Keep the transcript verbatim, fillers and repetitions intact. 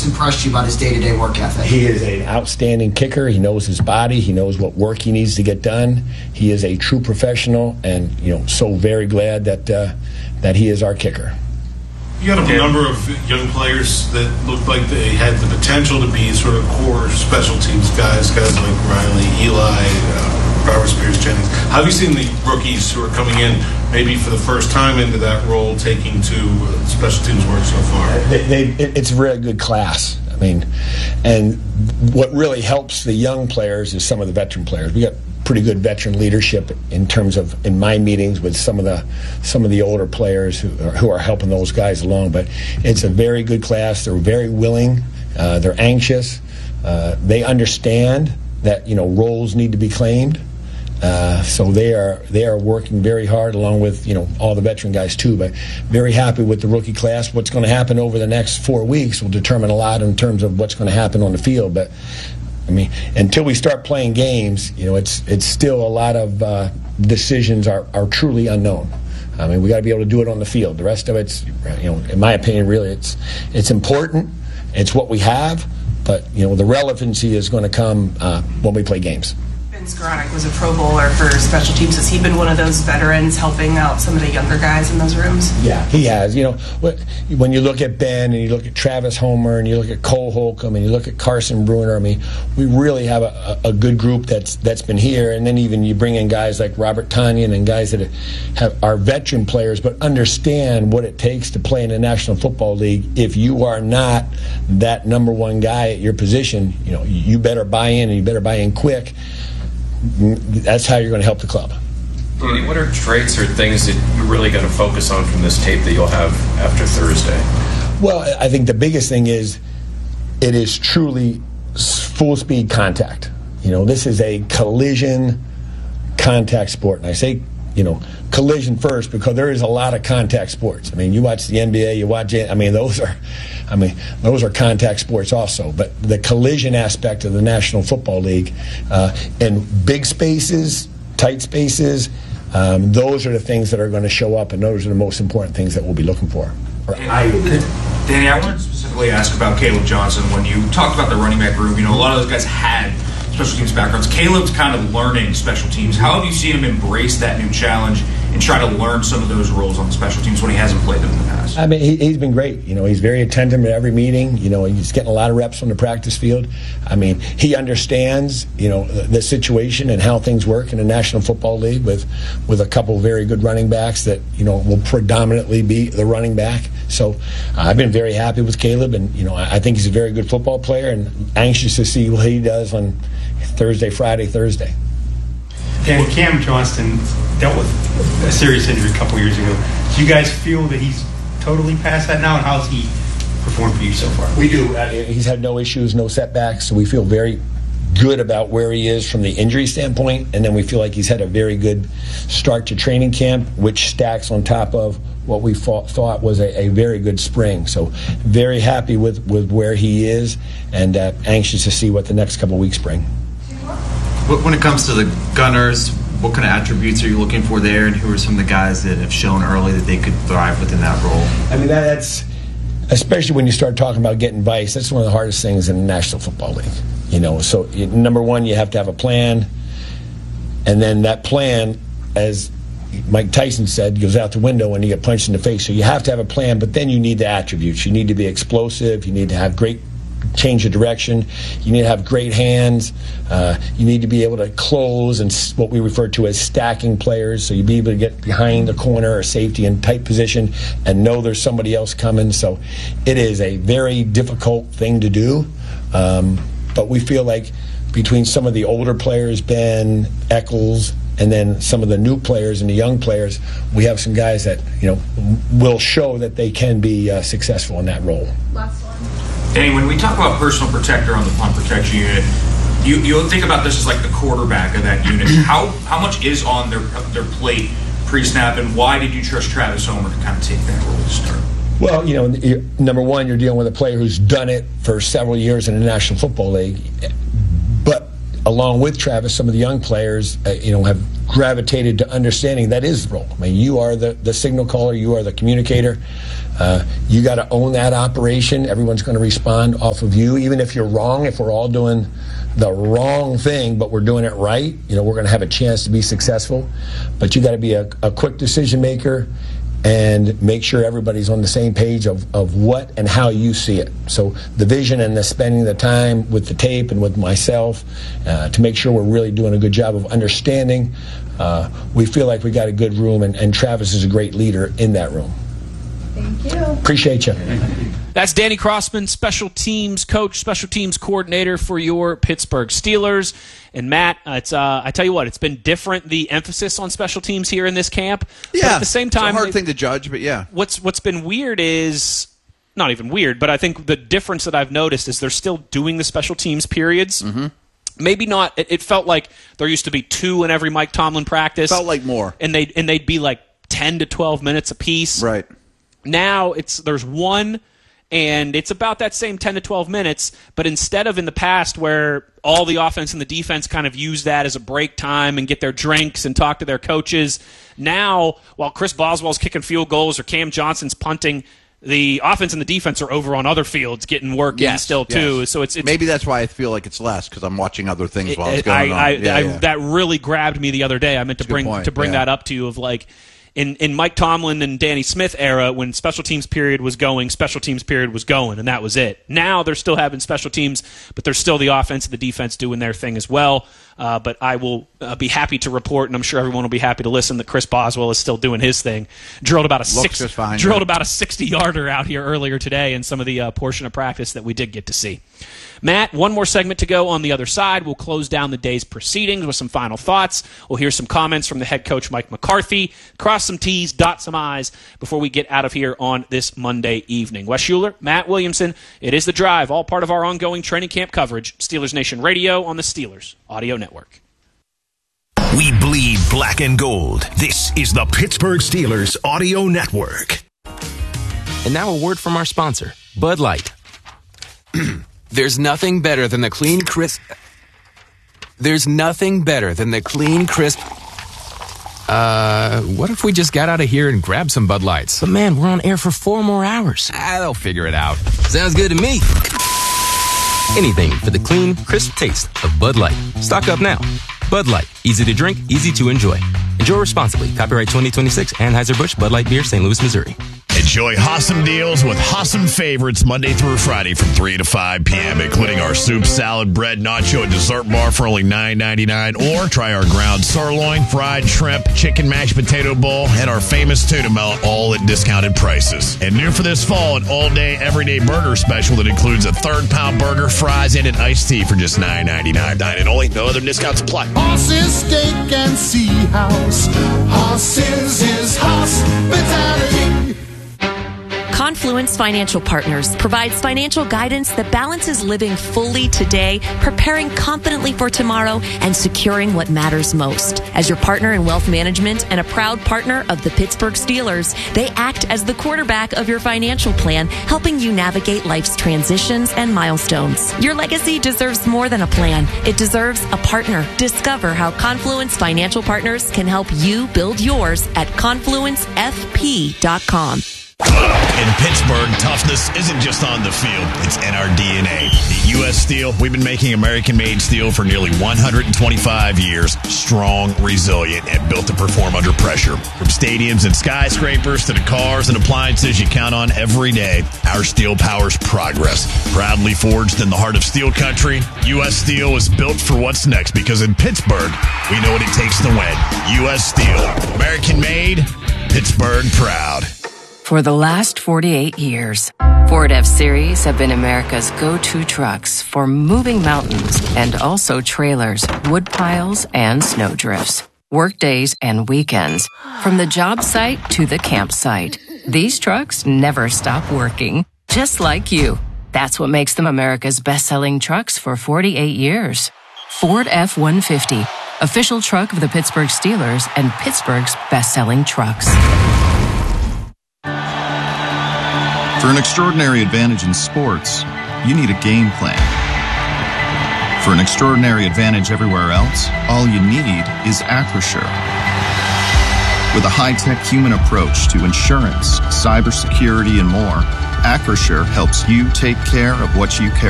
What's impressed you about his day-to-day work ethic? He is an outstanding kicker. He knows his body. He knows what work he needs to get done. He is a true professional, and you know, so very glad that uh, that he is our kicker. You got a number of young players that looked like they had the potential to be sort of core special teams guys, guys like Riley, Eli, uh, Robert Spears-Jennings. How have you seen the rookies who are coming in, maybe for the first time into that role, taking to uh, special teams work so far? They, they, it's a really good class. I mean, and what really helps the young players is some of the veteran players. We got pretty good veteran leadership in terms of in my meetings with some of the some of the older players who are, who are helping those guys along. But it's a very good class. They're very willing. Uh, they're anxious. Uh, they understand that you know roles need to be claimed. Uh, so they are they are working very hard along with you know all the veteran guys too. But very happy with the rookie class. What's going to happen over the next four weeks will determine a lot in terms of what's going to happen on the field. But I mean, until we start playing games, you know, it's it's still a lot of uh, decisions are, are truly unknown. I mean, we got to be able to do it on the field. The rest of it's, you know, in my opinion, really, it's it's important. It's what we have, but you know, the relevancy is going to come uh, when we play games. Ben Skowronek was a Pro Bowler for special teams. Has he been one of those veterans helping out some of the younger guys in those rooms? Yeah, he has. You know, when you look at Ben and you look at Travis Homer and you look at Cole Holcomb and you look at Carson Bruner, I mean, we really have a, a good group that's that's been here. And then even you bring in guys like Robert Tonyan and guys that have are veteran players but understand what it takes to play in the National Football League. If you are not that number one guy at your position, you know, you better buy in and you better buy in quick. That's how you're going to help the club. Danny, what are traits or things that you're really going to focus on from this tape that you'll have after Thursday? Well, I think the biggest thing is it is truly full speed contact. You know, this is a collision contact sport. And I say, you know, collision first because there is a lot of contact sports. I mean, you watch the N B A, you watch it, I mean, those are I mean, those are contact sports also. But the collision aspect of the National Football League, uh, in big spaces, tight spaces, um, those are the things that are going to show up, and those are the most important things that we'll be looking for. I, Danny, I wanted to specifically ask about Caleb Johnson. When you talked about the running back group, you know, a lot of those guys had special teams backgrounds. Caleb's kind of learning special teams. How have you seen him embrace that new challenge and try to learn some of those roles on the special teams when he hasn't played them in the past? I mean, he, he's been great. You know, he's very attentive at every meeting. You know, he's getting a lot of reps on the practice field. I mean, he understands, you know, the, the situation and how things work in the National Football League with, with a couple very good running backs that, you know, will predominantly be the running back. So uh, I've been very happy with Caleb, and, you know, I, I think he's a very good football player and anxious to see what he does on Thursday, Friday, Thursday. Dan, Cam Johnston dealt with a serious injury a couple years ago. Do you guys feel that he's totally past that now, and how's he performed for you so far? We do. Uh, he's had no issues, no setbacks, so we feel very good about where he is from the injury standpoint, and then we feel like he's had a very good start to training camp, which stacks on top of what we thought, thought was a, a very good spring. So very happy with, with where he is, and uh, anxious to see what the next couple weeks bring. When it comes to the Gunners, what kind of attributes are you looking for there, and who are some of the guys that have shown early that they could thrive within that role? I mean, that, that's, especially when you start talking about getting Vice, that's one of the hardest things in the National Football League. You know, so you, number one, you have to have a plan, and then that plan, as Mike Tyson said, goes out the window when you get punched in the face. So you have to have a plan, but then you need the attributes. You need to be explosive. You need to have great change of direction. You need to have great hands. Uh, you need to be able to close and what we refer to as stacking players. So you be able to get behind the corner or safety in tight position and know there's somebody else coming. So it is a very difficult thing to do. Um, but we feel like between some of the older players, Ben, Eccles, and then some of the new players and the young players, we have some guys that, you know, will show that they can be uh, successful in that role. Last one. Danny, when we talk about personal protector on the punt protection unit, you you think about this as like the quarterback of that unit. How how much is on their their plate pre-snap, and why did you trust Travis Homer to kind of take that role to start? Well, you know, number one, you're dealing with a player who's done it for several years in the National Football League, but along with Travis, some of the young players, uh, you know, have gravitated to understanding that is the role. I mean, you are the, the signal caller, you are the communicator. Uh, you got to own that operation. Everyone's going to respond off of you, even if you're wrong. If we're all doing the wrong thing, but we're doing it right, you know, we're going to have a chance to be successful. But you got to be a, a quick decision maker and make sure everybody's on the same page of, of what and how you see it. So the vision and the spending the time with the tape and with myself uh, to make sure we're really doing a good job of understanding. Uh, we feel like we got a good room, and, and Travis is a great leader in that room. Thank you. Appreciate you. That's Danny Crossman, special teams coach, special teams coordinator for your Pittsburgh Steelers. And Matt, uh, it's uh, I tell you what, it's been different, the emphasis on special teams here in this camp. Yeah, but at the same time, it's a hard it, thing to judge, but yeah. What's what's been weird is, not even weird, but I think the difference that I've noticed is they're still doing the special teams periods. Mm-hmm. Maybe not. It, it felt like there used to be two in every Mike Tomlin practice. Felt like more, and they and they'd be like ten to twelve minutes apiece. Right. Now it's there's one, and it's about that same ten to twelve minutes, but instead of in the past where all the offense and the defense kind of use that as a break time and get their drinks and talk to their coaches, now while Chris Boswell's kicking field goals or Cam Johnson's punting, the offense and the defense are over on other fields getting work in yes, still too. yes. So it's, it's maybe that's why I feel like it's less, because I'm watching other things it, while it's it, going I, on. I, yeah, I, yeah. That really grabbed me the other day. I meant to That's a good bring point, to bring yeah. that up to you of like. In in Mike Tomlin and Danny Smith era, when special teams period was going, special teams period was going, and that was it. Now they're still having special teams, but there's still the offense and the defense doing their thing as well. Uh, but I will uh, be happy to report, and I'm sure everyone will be happy to listen, that Chris Boswell is still doing his thing. Drilled about a Looks six, just fine, drilled yeah. about a sixty-yarder out here earlier today in some of the uh, portion of practice that we did get to see. Matt, one more segment to go on the other side. We'll close down the day's proceedings with some final thoughts. We'll hear some comments from the head coach, Mike McCarthy, cross some T's, dot some I's before we get out of here on this Monday evening. Wes Schuler, Matt Williamson, it is The Drive, all part of our ongoing training camp coverage. Steelers Nation Radio on the Steelers Audio Network. We bleed black and gold. This is the Pittsburgh Steelers Audio Network. And now a word from our sponsor, Bud Light. There's nothing better than the clean, crisp... There's nothing better than the clean, crisp... Uh, what if we just got out of here and grabbed some Bud Lights? But man, we're on air for four more hours. Ah, they'll figure it out. Sounds good to me. Anything for the clean, crisp taste of Bud Light. Stock up now. Bud Light. Easy to drink, easy to enjoy. Enjoy responsibly. Copyright twenty twenty-six, Anheuser-Busch, Bud Light Beer, Saint Louis, Missouri. Enjoy awesome deals with awesome favorites Monday through Friday from three to five p.m., including our soup, salad, bread, nacho, and dessert bar for only nine ninety-nine. Or try our ground sirloin, fried shrimp, chicken mashed potato bowl, and our famous tuna melt, all at discounted prices. And new for this fall, an all-day, everyday burger special that includes a third-pound burger, fries, and an iced tea for just nine ninety-nine. Dine and only, no other discounts apply. Horses, steak, and sea house. Horses is hospitality. Confluence Financial Partners provides financial guidance that balances living fully today, preparing confidently for tomorrow, and securing what matters most. As your partner in wealth management and a proud partner of the Pittsburgh Steelers, they act as the quarterback of your financial plan, helping you navigate life's transitions and milestones. Your legacy deserves more than a plan. It deserves a partner. Discover how Confluence Financial Partners can help you build yours at confluence f p dot com. In Pittsburgh, toughness isn't just on the field, it's in our D N A. At U S Steel, we've been making American-made steel for nearly one hundred twenty-five years, strong, resilient, and built to perform under pressure. From stadiums and skyscrapers to the cars and appliances you count on every day, our steel powers progress. Proudly forged in the heart of steel country, U S Steel is built for what's next, because in Pittsburgh, we know what it takes to win. U S Steel, American-made, Pittsburgh proud. For the last forty-eight years, Ford F-Series have been America's go-to trucks for moving mountains and also trailers, wood piles, and snow drifts. Workdays and weekends, from the job site to the campsite. These trucks never stop working, just like you. That's what makes them America's best-selling trucks for forty-eight years. Ford F one fifty, official truck of the Pittsburgh Steelers and Pittsburgh's best-selling trucks. For an extraordinary advantage in sports, you need a game plan. For an extraordinary advantage everywhere else, all you need is Acrisure. With a high-tech human approach to insurance, cybersecurity, and more, Acrisure helps you take care of what you care